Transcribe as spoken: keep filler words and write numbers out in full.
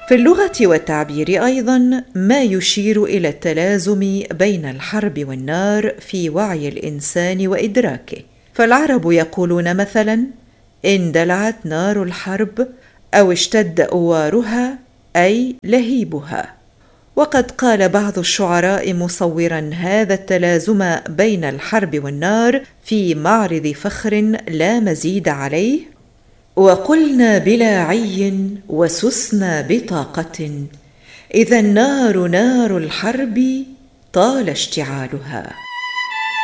في اللغة والتعبير أيضاً ما يشير إلى التلازم بين الحرب والنار في وعي الإنسان وإدراكه. فالعرب يقولون مثلاً: اندلعت نار الحرب، أو اشتد أوارها، أي لهيبها. وقد قال بعض الشعراء مصوراً هذا التلازم بين الحرب والنار في معرض فخر لا مزيد عليه: وقلنا بلا عي وسسنا بطاقة، إذا النار نار الحرب طال اشتعالها.